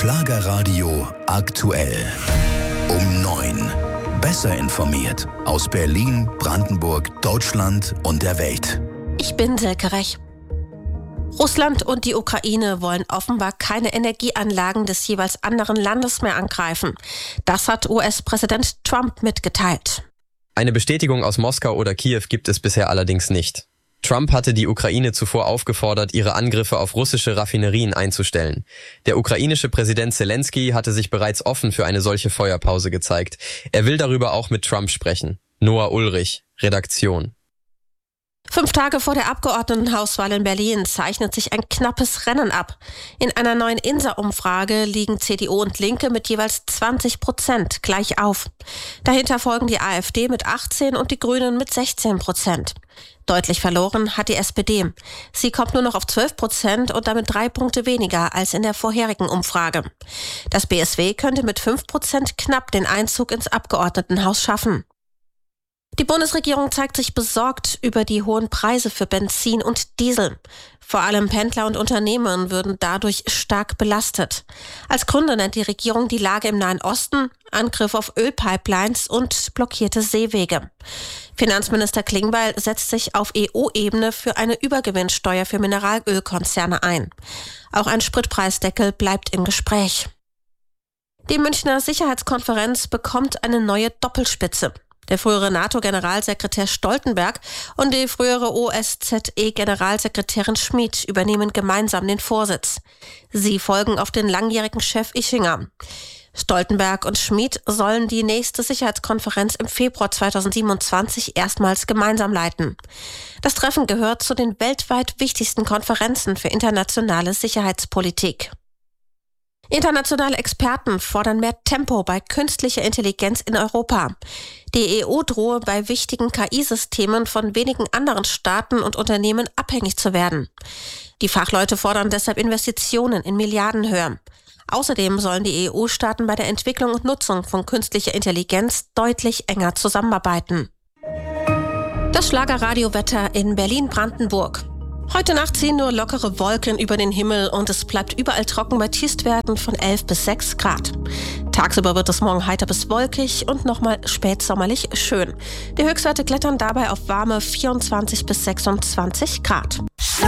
Schlagerradio aktuell. Um 9. Besser informiert aus Berlin, Brandenburg, Deutschland und der Welt. Ich bin Silke Rech. Russland und die Ukraine wollen offenbar keine Energieanlagen des jeweils anderen Landes mehr angreifen. Das hat US-Präsident Trump mitgeteilt. Eine Bestätigung aus Moskau oder Kiew gibt es bisher allerdings nicht. Trump hatte die Ukraine zuvor aufgefordert, ihre Angriffe auf russische Raffinerien einzustellen. Der ukrainische Präsident Zelensky hatte sich bereits offen für eine solche Feuerpause gezeigt. Er will darüber auch mit Trump sprechen. Noah Ulrich, Redaktion. 5 Tage vor der Abgeordnetenhauswahl in Berlin zeichnet sich ein knappes Rennen ab. In einer neuen INSA-Umfrage liegen CDU und Linke mit jeweils 20% gleich auf. Dahinter folgen die AfD mit 18% und die Grünen mit 16%. Deutlich verloren hat die SPD. Sie kommt nur noch auf 12% und damit 3 Punkte weniger als in der vorherigen Umfrage. Das BSW könnte mit 5% knapp den Einzug ins Abgeordnetenhaus schaffen. Die Bundesregierung zeigt sich besorgt über die hohen Preise für Benzin und Diesel. Vor allem Pendler und Unternehmen würden dadurch stark belastet. Als Gründe nennt die Regierung die Lage im Nahen Osten, Angriff auf Ölpipelines und blockierte Seewege. Finanzminister Klingbeil setzt sich auf EU-Ebene für eine Übergewinnsteuer für Mineralölkonzerne ein. Auch ein Spritpreisdeckel bleibt im Gespräch. Die Münchner Sicherheitskonferenz bekommt eine neue Doppelspitze. Der frühere NATO-Generalsekretär Stoltenberg und die frühere OSZE-Generalsekretärin Schmid übernehmen gemeinsam den Vorsitz. Sie folgen auf den langjährigen Chef Ischinger. Stoltenberg und Schmid sollen die nächste Sicherheitskonferenz im Februar 2027 erstmals gemeinsam leiten. Das Treffen gehört zu den weltweit wichtigsten Konferenzen für internationale Sicherheitspolitik. Internationale Experten fordern mehr Tempo bei künstlicher Intelligenz in Europa. Die EU drohe bei wichtigen KI-Systemen von wenigen anderen Staaten und Unternehmen abhängig zu werden. Die Fachleute fordern deshalb Investitionen in Milliardenhöhe. Außerdem sollen die EU-Staaten bei der Entwicklung und Nutzung von künstlicher Intelligenz deutlich enger zusammenarbeiten. Das Schlagerradiowetter in Berlin-Brandenburg. Heute Nacht ziehen nur lockere Wolken über den Himmel und es bleibt überall trocken bei Tiefstwerten von 11 bis 6 Grad. Tagsüber wird es morgen heiter bis wolkig und nochmal spätsommerlich schön. Die Höchstwerte klettern dabei auf warme 24 bis 26 Grad.